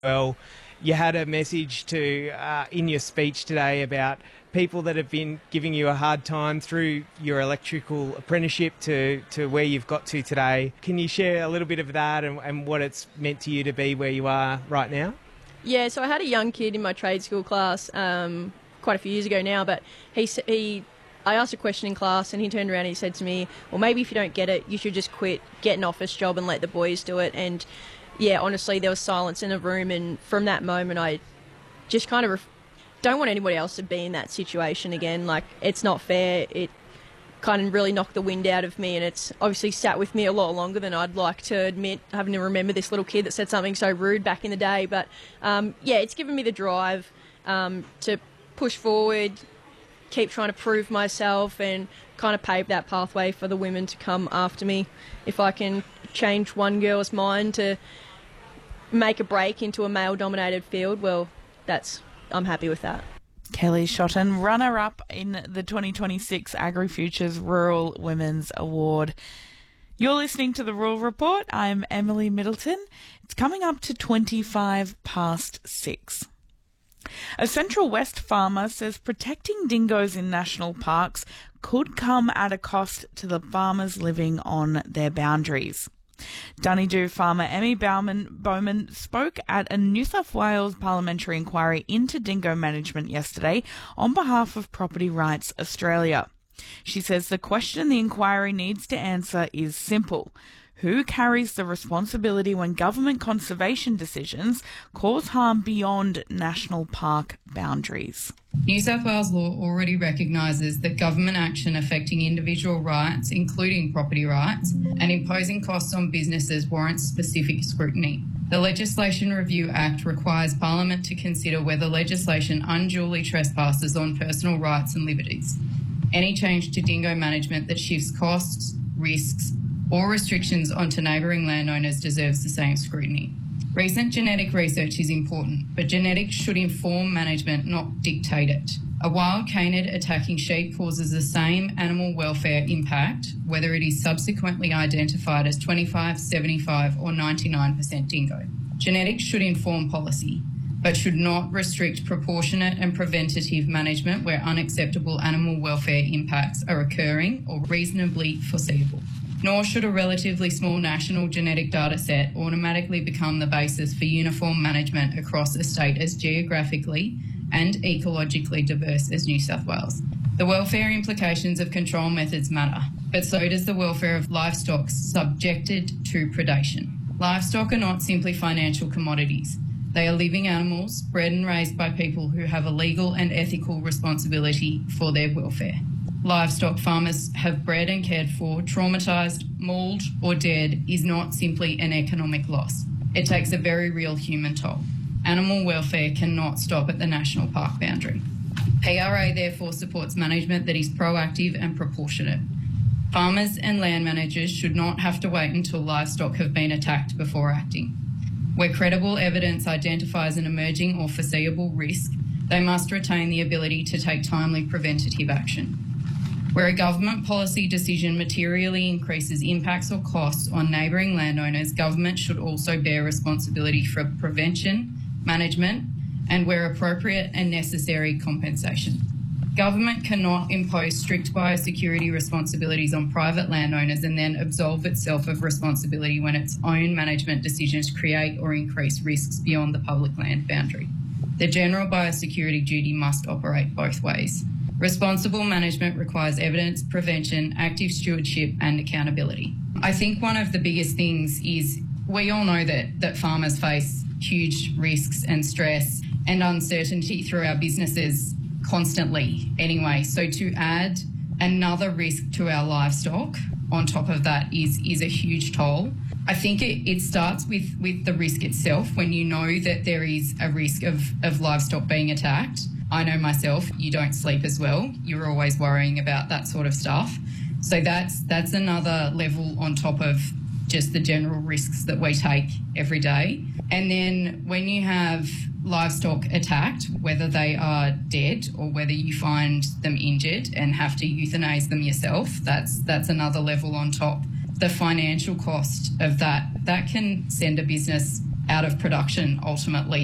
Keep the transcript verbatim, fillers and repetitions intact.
Well, you had a message to uh, in your speech today about people that have been giving you a hard time through your electrical apprenticeship to, to where you've got to today. Can you share a little bit of that and, and what it's meant to you to be where you are right now? Yeah, so I had a young kid in my trade school class um, quite a few years ago now, but he he. I asked a question in class and he turned around and he said to me, well, maybe if you don't get it, you should just quit, get an office job and let the boys do it. And yeah, honestly, there was silence in the room, and from that moment I just kind of ref- don't want anybody else to be in that situation again. Like, it's not fair. It kind of really knocked the wind out of me, and it's obviously sat with me a lot longer than I'd like to admit, having to remember this little kid that said something so rude back in the day. But um, yeah, it's given me the drive um, to push forward, keep trying to prove myself, and kind of pave that pathway for the women to come after me. If I can change one girl's mind to make a break into a male-dominated field, well, that's I'm happy with that. Kelly Shotton, runner-up in the twenty twenty-six AgriFutures Rural Women's Award. You're listening to The Rural Report. I'm Emily Middleton. It's coming up to twenty-five past six. A Central West farmer says protecting dingoes in national parks could come at a cost to the farmers living on their boundaries. Dunedoo farmer Emmy Bowman, Bowman spoke at a New South Wales parliamentary inquiry into dingo management yesterday on behalf of Property Rights Australia. She says the question the inquiry needs to answer is simple. Who carries the responsibility when government conservation decisions cause harm beyond national park boundaries? New South Wales law already recognises that government action affecting individual rights, including property rights, and imposing costs on businesses warrants specific scrutiny. The Legislation Review Act requires Parliament to consider whether legislation unduly trespasses on personal rights and liberties. Any change to dingo management that shifts costs, risks, or restrictions onto neighbouring landowners deserves the same scrutiny. Recent genetic research is important, but genetics should inform management, not dictate it. A wild canid attacking sheep causes the same animal welfare impact, whether it is subsequently identified as twenty-five, seventy-five or ninety-nine percent dingo. Genetics should inform policy, but should not restrict proportionate and preventative management where unacceptable animal welfare impacts are occurring or reasonably foreseeable. Nor should a relatively small national genetic data set automatically become the basis for uniform management across a state as geographically and ecologically diverse as New South Wales. The welfare implications of control methods matter, but so does the welfare of livestock subjected to predation. Livestock are not simply financial commodities. They are living animals bred and raised by people who have a legal and ethical responsibility for their welfare. Livestock farmers have bred and cared for, traumatised, mauled or dead is not simply an economic loss. It takes a very real human toll. Animal welfare cannot stop at the national park boundary. P R A therefore supports management that is proactive and proportionate. Farmers and land managers should not have to wait until livestock have been attacked before acting. Where credible evidence identifies an emerging or foreseeable risk, they must retain the ability to take timely preventative action. Where a government policy decision materially increases impacts or costs on neighbouring landowners, government should also bear responsibility for prevention, management, and where appropriate and necessary, compensation. Government cannot impose strict biosecurity responsibilities on private landowners and then absolve itself of responsibility when its own management decisions create or increase risks beyond the public land boundary. The general biosecurity duty must operate both ways. Responsible management requires evidence, prevention, active stewardship and accountability. I think one of the biggest things is we all know that, that farmers face huge risks and stress and uncertainty through our businesses constantly anyway. So to add another risk to our livestock on top of that is, is a huge toll. I think it, it starts with, with the risk itself. When you know that there is a risk of, of livestock being attacked, I know myself, you don't sleep as well. You're always worrying about that sort of stuff. So that's that's another level on top of just the general risks that we take every day. And then when you have livestock attacked, whether they are dead or whether you find them injured and have to euthanize them yourself, that's that's another level on top. The financial cost of that, that can send a business out of production ultimately.